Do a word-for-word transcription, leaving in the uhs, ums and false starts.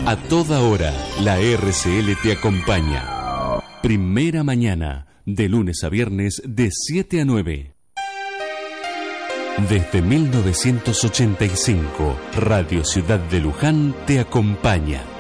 A toda hora, la R C L te acompaña. Primera mañana, de lunes a viernes, de siete a nueve. Desde mil novecientos ochenta y cinco, Radio Ciudad de Luján te acompaña.